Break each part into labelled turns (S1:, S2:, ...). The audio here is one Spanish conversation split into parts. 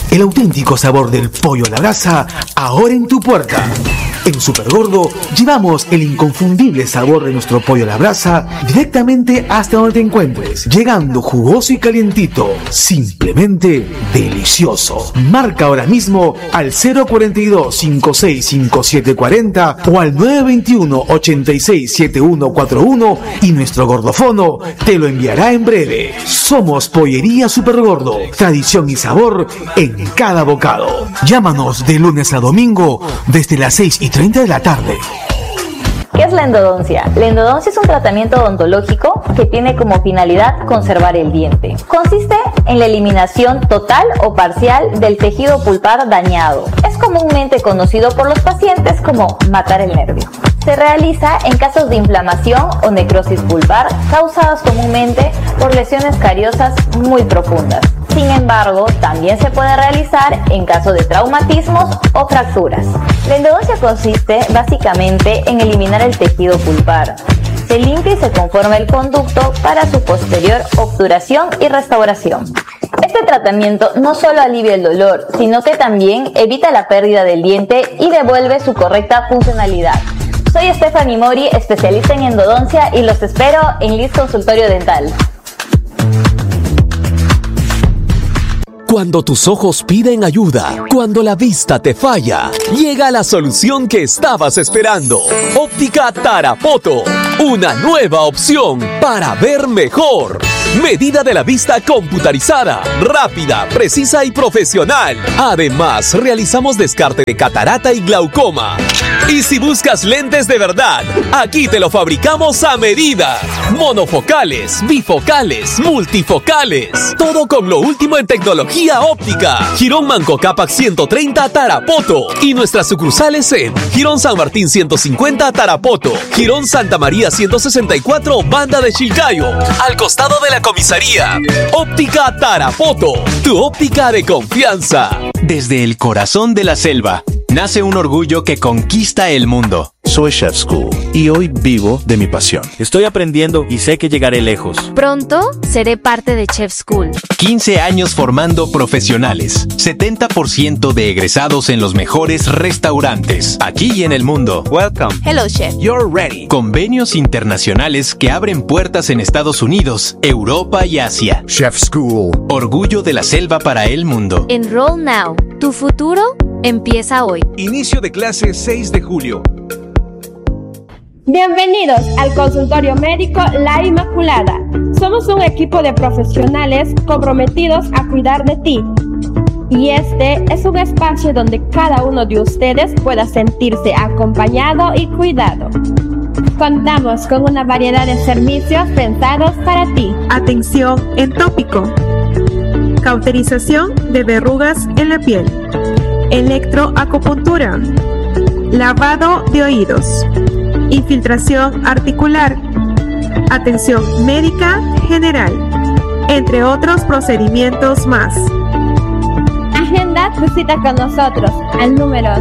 S1: El auténtico sabor del pollo a la brasa, ahora en tu puerta. En Supergordo llevamos el inconfundible sabor de nuestro pollo a la brasa directamente hasta donde te encuentres, llegando jugoso y calientito, simplemente delicioso. Marca ahora mismo al 042-565740 o al 921-867141 y nuestro gordofono te lo enviará en breve. Somos Pollería Supergordo, tradición y sabor en cada bocado. Llámanos de lunes a domingo desde las 6:30 de la tarde.
S2: ¿Qué es la endodoncia? La endodoncia es un tratamiento odontológico que tiene como finalidad conservar el diente. Consiste en la eliminación total o parcial del tejido pulpar dañado. Es comúnmente conocido por los pacientes como matar el nervio. Se realiza en casos de inflamación o necrosis pulpar causadas comúnmente por lesiones cariosas muy profundas. Sin embargo, también se puede realizar en caso de traumatismos o fracturas. La endodoncia consiste básicamente en eliminar el tejido pulpar. Se limpia y se conforma el conducto para su posterior obturación y restauración. Este tratamiento no solo alivia el dolor, sino que también evita la pérdida del diente y devuelve su correcta funcionalidad. Soy Stephanie Mori, especialista en endodoncia, y los espero en Liz Consultorio Dental.
S3: Cuando tus ojos piden ayuda, cuando la vista te falla, llega la solución que estabas esperando. Óptica Tarapoto, una nueva opción para ver mejor. Medida de la vista computarizada, rápida, precisa y profesional. Además, realizamos descarte de catarata y glaucoma. Y si buscas lentes de verdad, aquí te lo fabricamos a medida. Monofocales, bifocales, multifocales. Todo con lo último en tecnología óptica. Girón Manco Cápac 130 Tarapoto. Y nuestras sucursales en Girón San Martín 150 Tarapoto. Girón Santa María 164 Banda de Chilcayo. Al costado de la comisaría. Óptica Tarapoto. Tu óptica de confianza.
S4: Desde el corazón de la selva nace un orgullo que conquista el mundo.
S5: Soy Chef School y hoy vivo de mi pasión.
S6: Estoy aprendiendo y sé que llegaré lejos.
S7: Pronto seré parte de Chef School.
S4: 15 años formando profesionales. 70% de egresados en los mejores restaurantes, aquí y en el mundo.
S6: Welcome.
S7: Hello, Chef.
S4: You're ready. Convenios internacionales que abren puertas en Estados Unidos, Europa y Asia.
S8: Chef School.
S4: Orgullo de la selva para el mundo.
S7: Enroll now. Tu futuro empieza hoy.
S9: Inicio de clase 6 de julio.
S10: Bienvenidos al consultorio médico La Inmaculada. Somos un equipo de profesionales comprometidos a cuidar de ti. Y este es un espacio donde cada uno de ustedes pueda sentirse acompañado y cuidado. Contamos con una variedad de servicios pensados para ti.
S11: Atención en tópico. Cauterización de verrugas en la piel. Electroacupuntura. Lavado de oídos. Infiltración articular, atención médica general, entre otros procedimientos más.
S10: Agenda tu cita con nosotros al número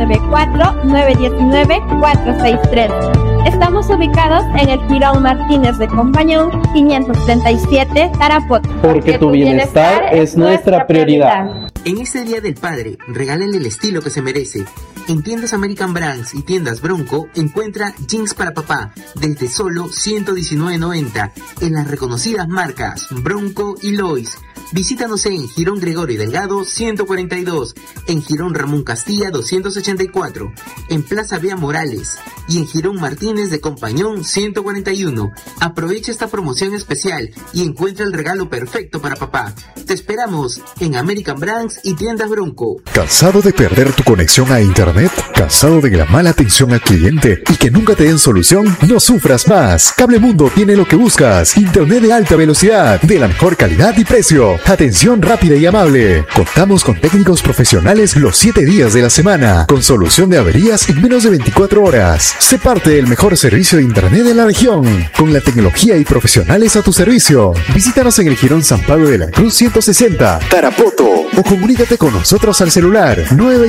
S10: 994-919-463. Estamos ubicados en el Girón Martínez de Compañón, 537 Tarapoto.
S12: Porque tu bienestar es nuestra prioridad.
S13: En este Día del Padre, regálale el estilo que se merece. En tiendas American Brands y tiendas Bronco, encuentra jeans para papá desde solo $119.90 en las reconocidas marcas Bronco y Lois. Visítanos en Girón Gregorio Delgado 142, en Girón Ramón Castilla 284, en Plaza Vía Morales y en Girón Martínez de Compañón 141. Aprovecha esta promoción especial y encuentra el regalo perfecto para papá. Te esperamos en American Brands y tiendas Bronco.
S8: ¿Cansado de perder tu conexión a internet? ¿Cansado de la mala atención al cliente y que nunca te den solución? No sufras más. Cable Mundo tiene lo que buscas. Internet de alta velocidad, de la mejor calidad y precio. Atención rápida y amable. Contamos con técnicos profesionales los 7 días de la semana, con solución de averías en menos de 24 horas. Sé parte del mejor servicio de internet de la región, con la tecnología y profesionales a tu servicio. Visítanos en el Girón San Pablo de la Cruz 160, Tarapoto, o comunícate con nosotros al celular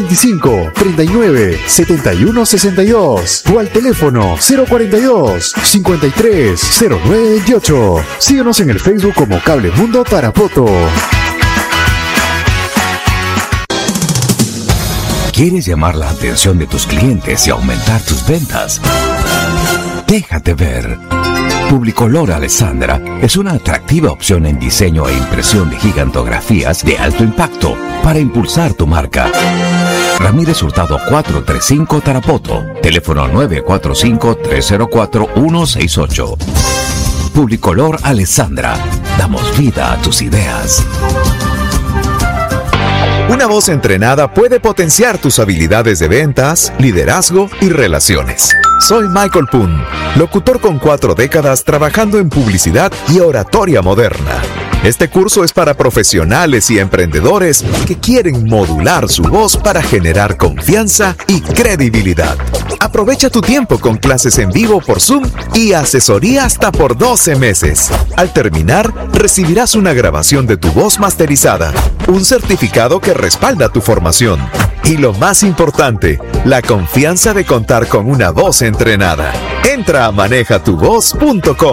S8: 925-39-7162 o al teléfono 042-530928. Síguenos en el Facebook como Cable Mundo Tarapoto.
S14: ¿Quieres llamar la atención de tus clientes y aumentar tus ventas? Déjate ver. Publicolor Alessandra es una atractiva opción en diseño e impresión de gigantografías de alto impacto para impulsar tu marca. Ramírez Hurtado 435 Tarapoto, teléfono 945-304-168. Publicolor Alessandra, damos vida a tus ideas.
S15: Una voz entrenada puede potenciar tus habilidades de ventas, liderazgo y relaciones. Soy Michael Poon, locutor con 4 décadas trabajando en publicidad y oratoria moderna. Este curso es para profesionales y emprendedores que quieren modular su voz para generar confianza y credibilidad. Aprovecha tu tiempo con clases en vivo por Zoom y asesoría hasta por 12 meses. Al terminar, recibirás una grabación de tu voz masterizada, un certificado que respalda tu formación y lo más importante, la confianza de contar con una voz entrenada. Entra a manejatuvoz.com.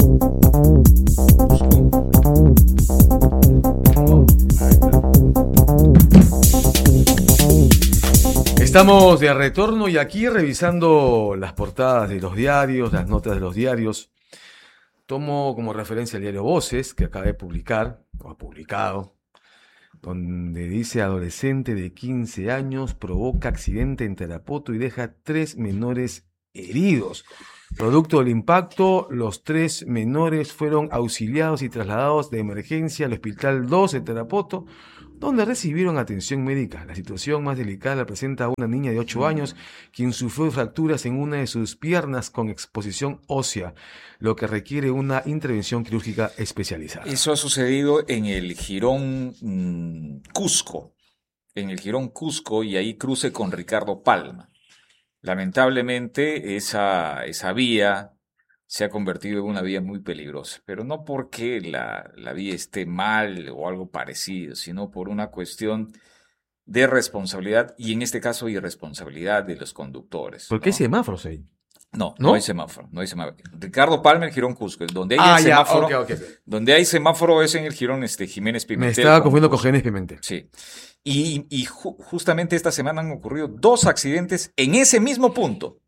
S16: Estamos de retorno y aquí revisando las portadas de los diarios, las notas de los diarios. Tomo como referencia el diario Voces, que acaba de publicar, o ha publicado, donde dice: adolescente de 15 años provoca accidente en Tarapoto y deja 3 menores heridos. Producto del impacto, los 3 menores fueron auxiliados y trasladados de emergencia al Hospital 2 de Tarapoto, donde recibieron atención médica. La situación más delicada la presenta una niña de 8 años, quien sufrió fracturas en una de sus piernas con exposición ósea, lo que requiere una intervención quirúrgica especializada.
S17: Eso ha sucedido en el Jirón Cusco, y ahí cruce con Ricardo Palma. Lamentablemente esa vía se ha convertido en una vía muy peligrosa, pero no porque la vía esté mal o algo parecido, sino por una cuestión de responsabilidad, y en este caso irresponsabilidad de los conductores.
S16: ¿Por qué hay semáforos ahí?
S17: No hay semáforo. Ricardo Palma, el Jirón Cusco. Donde hay semáforo,
S16: okay.
S17: Donde hay semáforo es en el Jirón Jiménez Pimentel.
S16: Me estaba confundiendo con Jiménez Pimentel.
S17: Sí. Y justamente esta semana han ocurrido 2 accidentes en ese mismo punto.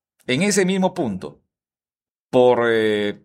S17: Por, ¿qué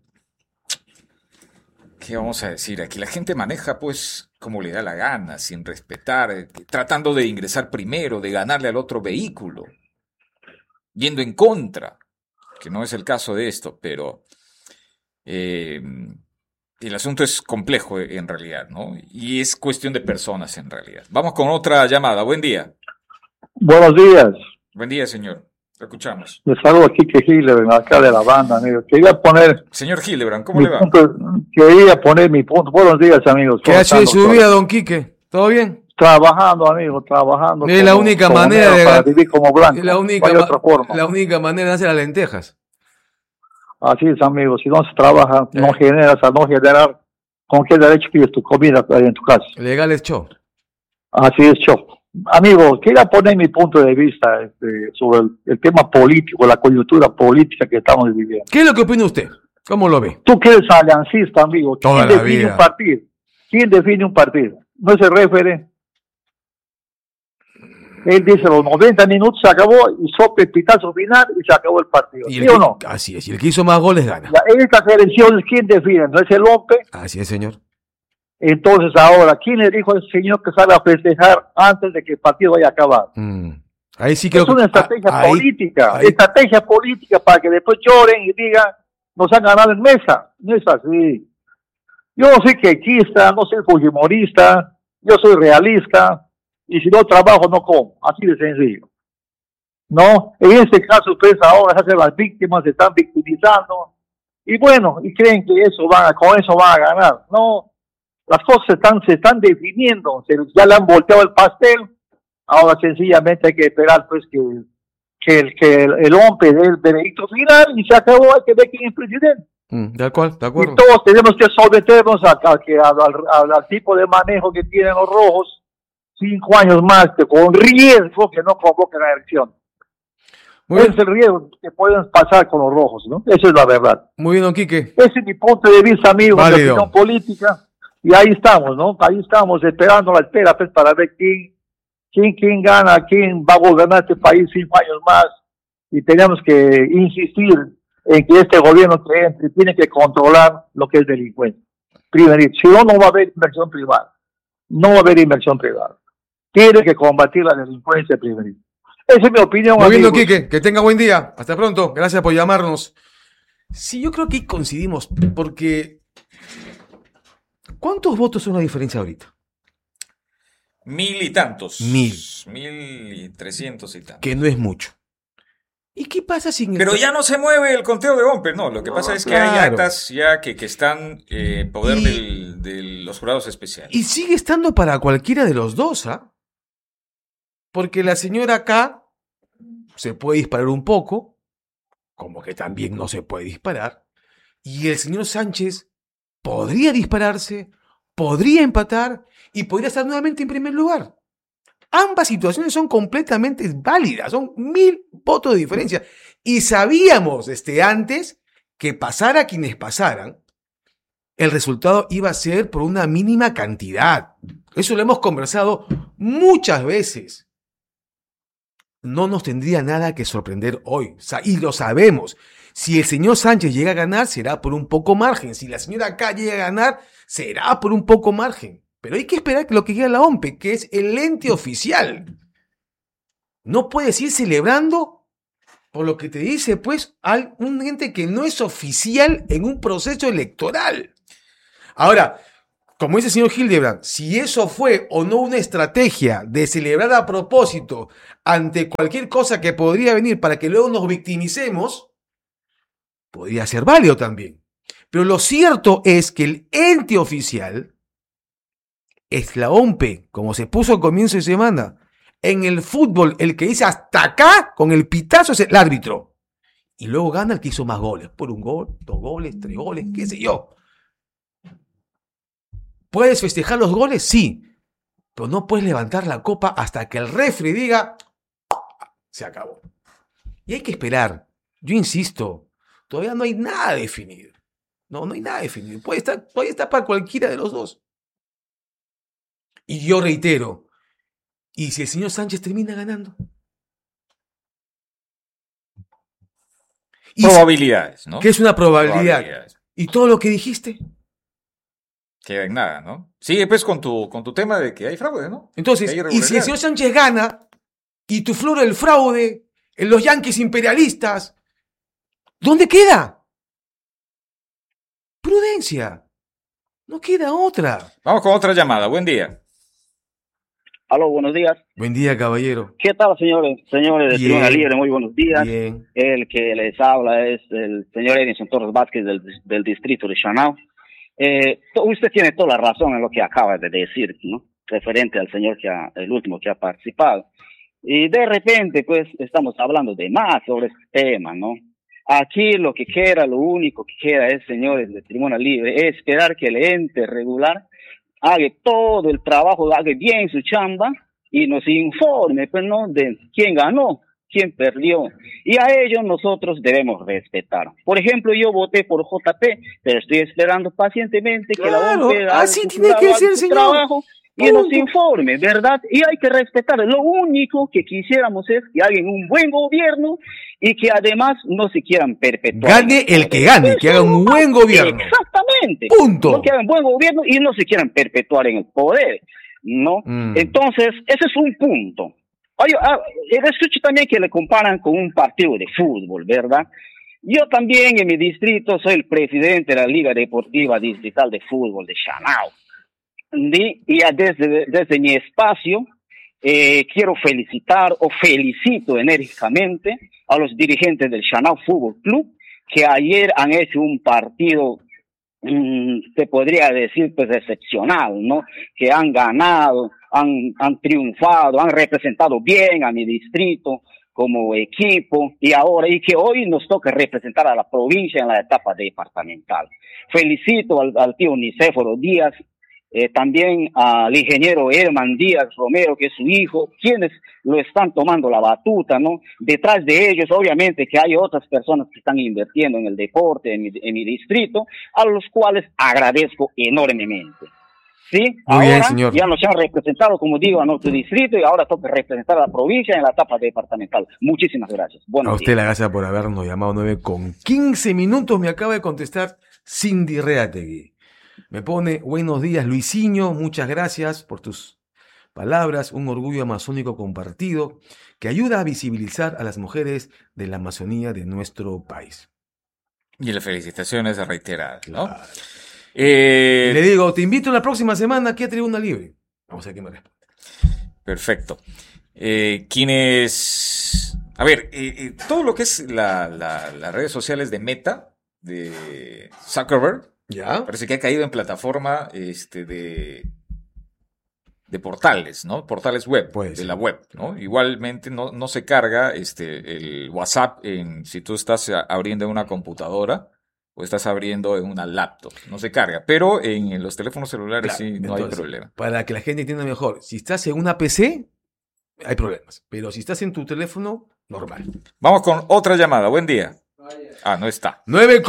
S17: vamos a decir? Aquí la gente maneja pues como le da la gana, sin respetar, tratando de ingresar primero, de ganarle al otro vehículo, yendo en contra, que no es el caso de esto, pero el asunto es complejo en realidad, ¿no? Y es cuestión de personas en realidad. Vamos con otra llamada. Buen día.
S18: Buenos días.
S17: Buen día, señor. Lo escuchamos.
S18: Les saludo aquí que Hildebrand, acá de la banda, amigo. Quería poner...
S17: Señor Hildebrand, ¿cómo le va?
S18: Quería poner mi punto. Buenos días, amigos.
S16: ¿Qué ha hecho de su vida, don Quique? ¿Todo bien?
S18: Trabajando, amigo, trabajando.
S16: Es la única manera de...
S18: Para vivir como blanco.
S16: Es la única manera de hacer las lentejas.
S18: Así es, amigo. Si no se trabaja, no generas, al no generar, ¿con qué derecho pides tu comida en tu casa?
S16: Legal es show.
S18: Así es, show. Amigo, quería poner mi punto de vista sobre el tema político, la coyuntura política que estamos viviendo.
S16: ¿Qué es lo que opina usted? ¿Cómo lo ve?
S18: Tú que eres aliancista, amigo. ¿Quién define un partido? ¿Quién define un partido? ¿No es el referee? Él dice los 90 minutos se acabó y sopla el pitazo final y se acabó el partido. ¿Sí o no?
S16: Así es. Y el que hizo más goles gana.
S18: En estas elecciones, ¿quién define? ¿No es el hombre?
S16: Así es, señor.
S18: Entonces ahora, ¿quién le dijo al señor que sale a festejar antes de que el partido vaya a acabar?
S16: Ahí sí creo
S18: es una estrategia política. Estrategia política para que después lloren y digan, nos han ganado en mesa. No es así. Yo no soy quequista, no soy fujimorista, yo soy realista. Y si no trabajo, no como. Así de sencillo. ¿No? En este caso, ustedes ahora se hacen las víctimas, se están victimizando. Y bueno, y creen que con eso van a ganar. No, las cosas se están definiendo. Ya le han volteado el pastel. Ahora sencillamente hay que esperar pues que el hombre dé el veredicto final y se acabó. Hay que ver quién es presidente.
S16: De acuerdo.
S18: Y todos tenemos que someternos al tipo de manejo que tienen los rojos. 5 años más, con riesgo que no convoquen la elección. Ese es el riesgo que pueden pasar con los rojos, ¿no? Esa es la verdad.
S16: Muy bien, don Quique.
S18: Ese es mi punto de vista, amigo, de opinión política. Y ahí estamos, ¿no? Ahí estamos esperando la espera pues, para ver ¿Quién gana? ¿Quién va a gobernar este país 5 años más? Y tenemos que insistir en que este gobierno que entre tiene que controlar lo que es delincuencia. Primero, si no va a haber inversión privada. No va a haber inversión privada. Tiene que combatir la delincuencia primero. Esa es mi opinión.
S16: Muy bien, Quique, que tenga buen día. Hasta pronto. Gracias por llamarnos. Sí, yo creo que ahí coincidimos, porque ¿cuántos votos son la diferencia ahorita?
S17: 1000 y tantos. 1300 y tantos.
S16: Que no es mucho. ¿Y qué pasa si...
S17: Pero ya no se mueve el conteo de Omper, no. Lo que pasa es que hay actas ya que están en poder de los jurados especiales.
S16: Y sigue estando para cualquiera de los dos, ¿ah? Porque la señora acá se puede disparar un poco, como que también no se puede disparar. Y el señor Sánchez podría dispararse, podría empatar y podría estar nuevamente en primer lugar. Ambas situaciones son completamente válidas, son 1000 votos de diferencia. Y sabíamos desde antes que pasara quienes pasaran, el resultado iba a ser por una mínima cantidad. Eso lo hemos conversado muchas veces. No nos tendría nada que sorprender hoy. Y lo sabemos. Si el señor Sánchez llega a ganar, será por un poco margen. Si la señora acá llega a ganar, será por un poco margen. Pero hay que esperar que lo que diga la OMPE, que es el ente oficial. No puedes ir celebrando por lo que te dice, pues, un ente que no es oficial en un proceso electoral. Ahora, como dice el señor Hildebrand, si eso fue o no una estrategia de celebrar a propósito ante cualquier cosa que podría venir para que luego nos victimicemos, podría ser válido también. Pero lo cierto es que el ente oficial es la OMPE, como se puso al comienzo de semana. En el fútbol, el que dice hasta acá, con el pitazo, es el árbitro. Y luego gana el que hizo más goles. Por 1 gol, 2 goles, 3 goles, qué sé yo. ¿Puedes festejar los goles? Sí. Pero no puedes levantar la copa hasta que el refri diga, se acabó. Y hay que esperar. Yo insisto, todavía no hay nada definido. No hay nada definido. Puede estar para cualquiera de los dos. Y yo reitero, ¿y si el señor Sánchez termina ganando?
S17: Probabilidades, ¿no?
S16: ¿Qué es una probabilidad? ¿Y todo lo que dijiste?
S17: Queda en nada, ¿no? Sigue pues con tu tema de que hay fraude, ¿no?
S16: Entonces, y si el señor Sánchez gana y tu flora el fraude en los yanquis imperialistas, ¿dónde queda? Prudencia. No queda otra.
S17: Vamos con otra llamada. Buen día.
S19: Aló, buenos días.
S16: Buen día, caballero.
S19: ¿Qué tal, señores? Señores de Tribuna Libre, muy buenos días.
S16: Bien.
S19: El que les habla es el señor Edison Torres Vázquez del distrito de Chanao. Usted tiene toda la razón en lo que acaba de decir, ¿no? Referente al señor el último que ha participado. Y de repente, pues, estamos hablando de más sobre este tema, ¿no? Aquí lo único que queda es, señores de Tribuna Libre, es esperar que el ente regular haga todo el trabajo, haga bien su chamba y nos informe, pues, ¿no? De quién ganó, quién perdió. Y a ellos nosotros debemos respetar. Por ejemplo, yo voté por JP, pero estoy esperando pacientemente que la OMPE haga
S16: así tiene que ser,
S19: su
S16: señor.
S19: Trabajo y nos informe, ¿verdad? Y hay que respetar. Lo único que quisiéramos es que hagan un buen gobierno y que además no se quieran perpetuar.
S16: Gane el que gane, que haga un buen gobierno.
S19: Exactamente.
S16: Punto.
S19: No que hagan buen gobierno y no se quieran perpetuar en el poder, ¿no? Entonces, ese es un punto. Oye, escucho también que le comparan con un partido de fútbol, ¿verdad? Yo también en mi distrito soy el presidente de la Liga Deportiva Distrital de Fútbol de Chanao. Y desde mi espacio quiero felicito enérgicamente a los dirigentes del Chanao Fútbol Club, que ayer han hecho un partido, se podría decir, pues excepcional, ¿no? Que han ganado, han triunfado, han representado bien a mi distrito como equipo y que hoy nos toca representar a la provincia en la etapa departamental. Felicito al tío Nicéforo Díaz, también al ingeniero Herman Díaz Romero, que es su hijo, quienes lo están tomando la batuta, ¿no? Detrás de ellos, obviamente, que hay otras personas que están invirtiendo en el deporte en mi distrito, a los cuales agradezco enormemente. ¿sí?
S16: Muy bien,
S19: Ahora
S16: señor.
S19: ya nos han representado, como digo, a nuestro distrito y ahora toca representar a la provincia en la etapa departamental. Muchísimas gracias.
S16: A usted la gracias por habernos llamado. 9:15 me acaba de contestar Cindy Reategui. Me pone, buenos días Luisinho, muchas gracias por tus palabras, un orgullo amazónico compartido que ayuda a visibilizar a las mujeres de la Amazonía de nuestro país.
S17: Y las felicitaciones reiteradas, ¿no?
S16: Claro. Le digo, te invito la próxima semana aquí a Tribuna Libre. Vamos a ver qué me responde.
S17: Perfecto. ¿Quiénes? A ver, todo lo que es las redes sociales de Meta, de Zuckerberg,
S16: ¿ya?
S17: Parece que ha caído en plataforma de portales, ¿no? Portales web, de la web, ¿no? Igualmente no se carga el WhatsApp si tú estás abriendo en una computadora o estás abriendo en una laptop. No se carga, pero en los teléfonos celulares sí no hay problema.
S16: Para que la gente entienda mejor, si estás en una PC, hay problemas, pero si estás en tu teléfono, normal.
S17: Vamos con otra llamada. Buen día. No está.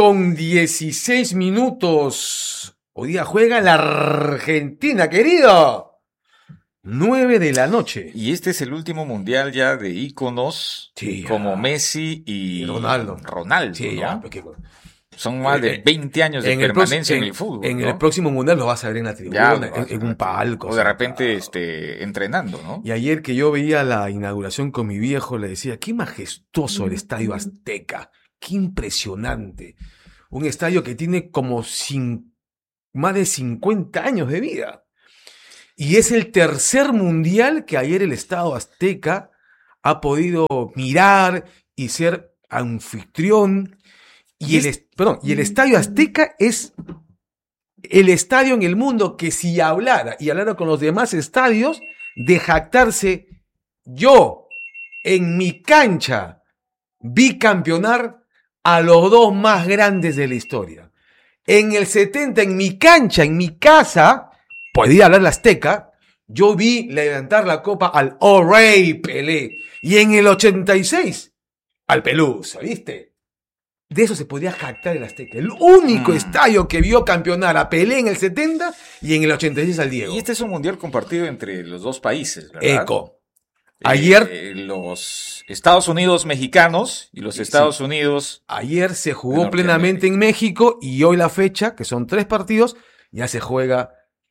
S16: 9:16. Hoy día juega la Argentina, querido. 9 de la noche.
S17: Y este es el último mundial ya de íconos como Messi y Ronaldo. Sí, ¿no? Son más de 20 años de permanencia en el fútbol.
S16: En el próximo mundial lo vas a ver en la tribuna, en un palco.
S17: O de repente entrenando, ¿no?
S16: Y ayer que yo veía la inauguración con mi viejo, le decía, qué majestuoso el Estadio Azteca. Qué impresionante. Un estadio que tiene como más de 50 años de vida. Y es el tercer mundial que ayer el Estadio Azteca ha podido mirar y ser anfitrión. Y el Estadio Azteca es el estadio en el mundo que si hablara con los demás estadios, de jactarse, yo en mi cancha vi campeonar a los dos más grandes de la historia. En el 70, en mi cancha, en mi casa, podía hablar la Azteca, yo vi levantar la copa al Rey Pelé. Y en el 86, al Pelusa, ¿viste? De eso se podía jactar el Azteca. El único estadio que vio campeonar a Pelé en el 70 y en el 86 al Diego.
S17: Y este es un mundial compartido entre los dos países, ¿verdad?
S16: Eco. Ayer
S17: los Estados Unidos mexicanos y los Estados Unidos.
S16: Ayer se jugó plenamente en México y hoy la fecha, que son 3 partidos, ya se juega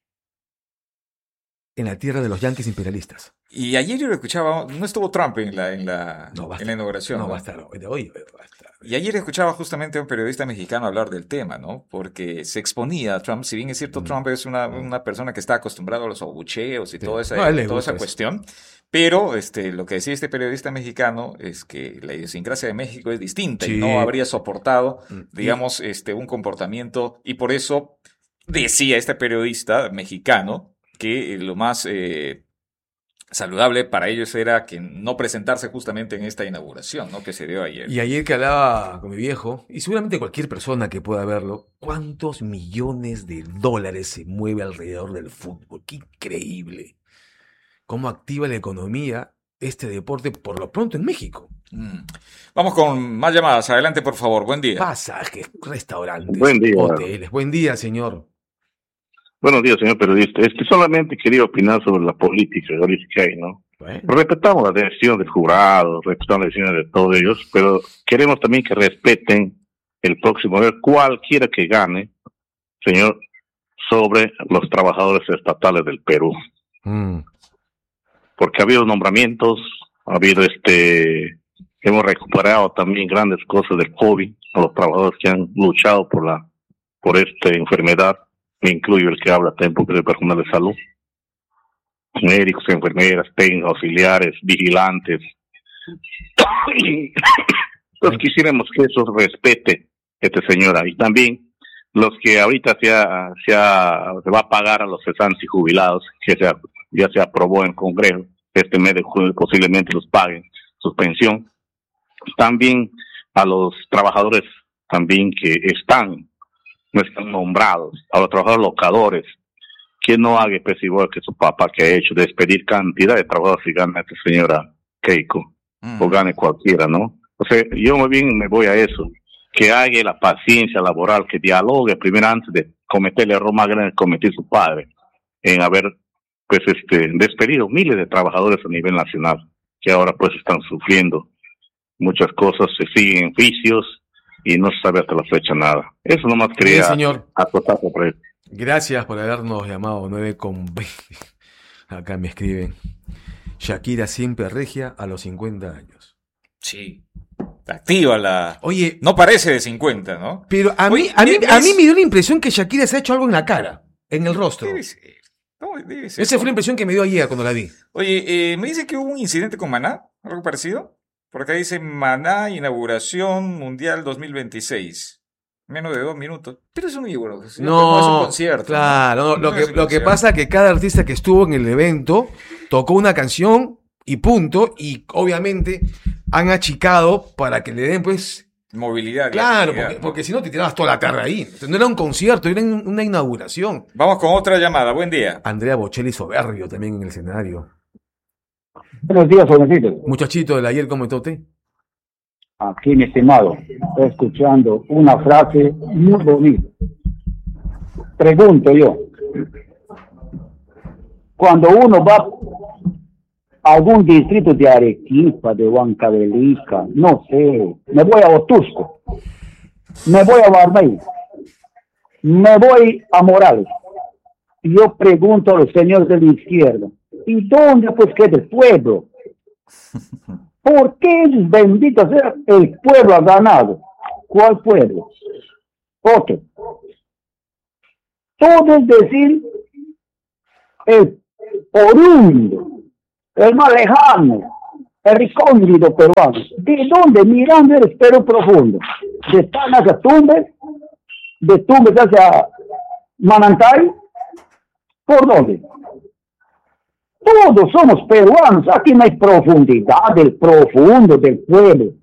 S16: en la tierra de los yanquis imperialistas.
S17: Y ayer yo lo escuchaba, no estuvo Trump en la inauguración.
S16: No va a estar, hoy va a estar.
S17: Y ayer escuchaba justamente a un periodista mexicano hablar del tema, ¿no? Porque se exponía a Trump, si bien es cierto, Trump es una persona que está acostumbrado a los abucheos y toda esa cuestión, pero lo que decía este periodista mexicano es que la idiosincrasia de México es distinta y no habría soportado, digamos, un comportamiento, y por eso decía este periodista mexicano que lo más saludable para ellos era que no presentarse justamente en esta inauguración, ¿no? Que se dio ayer.
S16: Y ayer que hablaba con mi viejo, y seguramente cualquier persona que pueda verlo, ¿cuántos millones de dólares se mueve alrededor del fútbol? ¡Qué increíble! ¿Cómo activa la economía este deporte por lo pronto en México?
S17: Vamos con más llamadas. Adelante, por favor. Buen día.
S16: Pasajes, restaurantes,
S18: Buen día.
S16: hoteles. Buen día, señor.
S18: Buenos días, señor periodista. Solamente quería opinar sobre la política que hay, ¿no? Respetamos la decisión del jurado, respetamos las decisiones de todos ellos, pero queremos también que respeten el próximo, cualquiera que gane, señor, sobre los trabajadores estatales del Perú. Porque ha habido nombramientos, ha habido hemos recuperado también grandes cosas del COVID, a los trabajadores que han luchado por esta enfermedad. Me incluyo el que habla también porque es el personal de salud, médicos, enfermeras, técnicos, auxiliares, vigilantes. Entonces quisiéramos que eso respete señora, y también los que ahorita se va a pagar a los cesantes y jubilados, que ya se aprobó en el Congreso, este mes de junio posiblemente los paguen su pensión. También a los trabajadores también que no están nombrados, a los trabajadores locadores, que no haga igual que su papá que ha hecho, despedir cantidad de trabajadores y gana esta señora Keiko, o gane cualquiera, ¿no? O sea, yo muy bien me voy a eso, que haya la paciencia laboral, que dialogue primero antes de cometer el error más grande que cometió su padre,
S20: en haber pues despedido miles de trabajadores a nivel nacional, que ahora pues están sufriendo muchas cosas, se siguen en juicios y no se sabe hasta la fecha nada. Eso nomás quería acotar sobre eso.
S16: Gracias por habernos llamado. 9:20. Acá me escriben: Shakira siempre regia a los 50 años.
S17: Sí. Activa la...
S16: Oye,
S17: no parece de 50, ¿no?
S16: Pero a mí me dio la impresión que Shakira se ha hecho algo en la cara, en el rostro.
S17: Debe ser. No, debe ser.
S16: Esa fue la impresión que me dio ayer cuando la vi.
S17: Oye, me dice que hubo un incidente con Maná, algo parecido. Por acá dice Maná, inauguración mundial 2026. Menos de 2 minutos. Pero eso no llegó. No, es un concierto.
S16: Claro, no, lo que pasa es que cada artista que estuvo en el evento tocó una canción y punto. Y obviamente han achicado para que le den, pues,
S17: movilidad.
S16: Claro, porque si no te tirabas toda la tarde ahí. Entonces, no era un concierto, era una inauguración.
S17: Vamos con otra llamada. Buen día.
S16: Andrea Bocelli soberbio también en el escenario.
S21: Buenos días, jovencito.
S16: Muchachito del ayer, ¿cómo está usted?
S21: Aquí, mi estimado, estoy escuchando una frase muy bonita. Pregunto yo, cuando uno va a algún distrito de Arequipa, de Huancavelica, no sé, me voy a Otusco, me voy a Barmey, me voy a Morales, y yo pregunto a los señores de la izquierda, ¿y dónde pues queda el pueblo? ¿Por qué, bendito sea, el pueblo ha ganado? ¿Cuál pueblo? Otro. Todo es decir, el oriundo, el más lejano, el recóndito peruano. ¿De dónde? Mirando el Perú profundo. De Tana hacia Tumbes, de Tumbes hacia Manantay. ¿Por dónde? Todos somos peruanos, aquí no hay profundidad del profundo del pueblo.